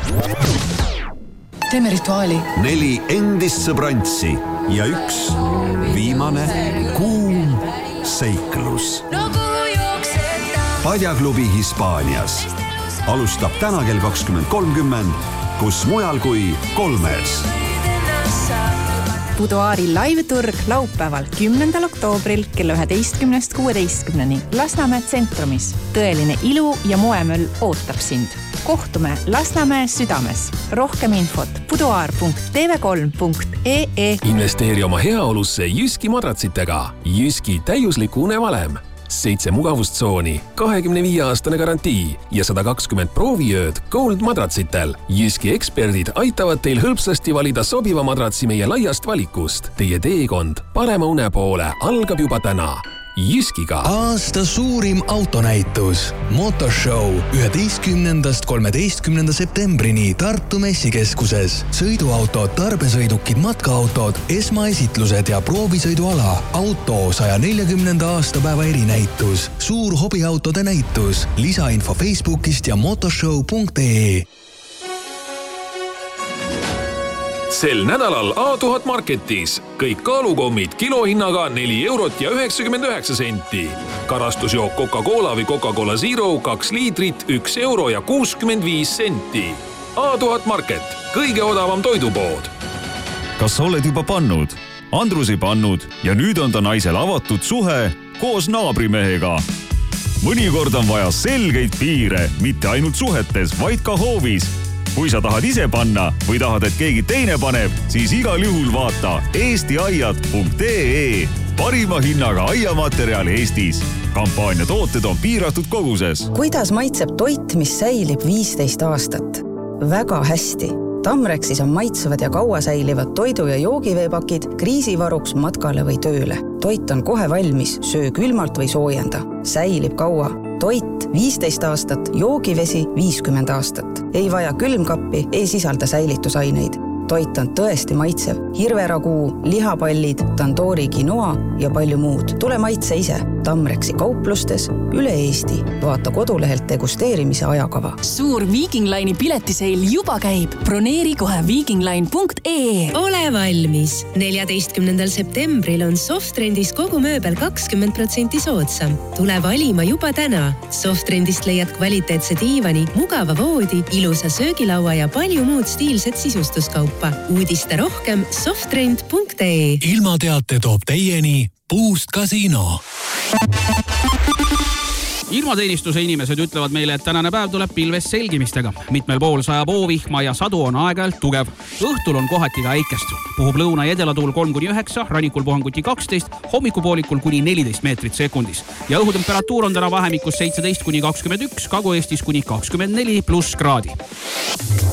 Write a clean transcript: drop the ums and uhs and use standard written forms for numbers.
Teeme rituaali. 4 endist sõbrantsi ja 1 viimane kuum seiklus. Padjaklubi Hispaanias alustab täna kell 20.30, kus mujal kui Kolmes. Boudoiri live-turg laupäeval 10. oktoobril kella 11.16 Lasnamäe tsentromis. Tõeline ilu ja moemöll ootab sind. Kohtume Lasnamäe südames. Rohkem infot boudoir.tv3.ee. Investeeri oma heaolusse Jyski madratsitega. Jyski täiuslik unevalem. 7 mugavustsooni, 25-aastane garantii ja 120 prooviööd Gold madratsitel. Jyski eksperdid aitavad teil hõlpsasti valida sobiva madratsi meie laiast valikust. Teie teekond parema une poole algab juba täna. Jyskiga. Aasta suurim autonäitus. Motorshow 11.–13. septembrini Tartu messikeskuses. Sõiduautod, tarbesõidukid, matkaautod, esmaesitlused ja proovisõiduala. Auto 140. aastapäeva erinäitus. Suur hobiautode näitus. Lisainfo Facebookist ja motorshow.ee. Sel nädalal A1000 Marketis kõik kaalukommid kilohinnaga 4,99 €. Karastusjook Coca-Cola või Coca-Cola Zero 2 liitrit 1 € ja 65 senti. A1000 Market, kõige odavam toidupood. Kas oled juba pannud? Andrus ei pannud ja nüüd on ta naisel avatud suhe koos naabrimehega. Mõnikord on vaja selgeid piire, mitte ainult suhetes, vaid ka hoovis. Kui sa tahad ise panna või tahad, et keegi teine paneb, siis igal juhul vaata eestiaiad.ee. Parima hinnaga aiamaterjal Eestis. Kampaania tooted on piiratud koguses. Kuidas maitseb toit, mis säilib 15 aastat? Väga hästi. Tamrexis on maitsevad ja kaua säilivad toidu- ja joogiveepakid kriisivaruks matkale või tööle. Toit on kohe valmis, söö külmalt või soojenda. Säilib kaua. Toit 15 aastat, joogivesi 50 aastat. Ei vaja külmkappi, ei sisalda säilitusaineid. Toit on tõesti maitsev. Hirveraguu, lihapallid, tandoori quinoa ja palju muud. Tule maitse ise. Tamrexi kauplustes üle Eesti. Vaata kodulehelt degusteerimise ajakava. Suur Viking Line'i piletiseil juba käib. Broneeri kohe vikingline.ee. Ole valmis. 14. septembril on Softrendis kogu mööbel 20% soodsam. Tule valima juba täna. Softrendist leiad kvaliteetse diivani, mugava voodi, ilusa söögilaua ja palju muud stiilset sisustuskaupa. Uudiste rohkem softrend.ee. Ilmateate toob teieni Boost Casino. Ilmateenistuse inimesed ütlevad meile, et tänane päev tuleb pilves selgimistega. Mitmel pool sajab oovihma ja sadu on aeg-ajalt tugev. Õhtul on kohati ka äikest. Puhub lõuna- ja edelatuul 3-9, rannikul puhanguti 12, hommikupoolikul kuni 14 meetrit sekundis. Ja õhutemperatuur on täna vahemikus 17-21, Kagu-Eestis kuni 24+ kraadi.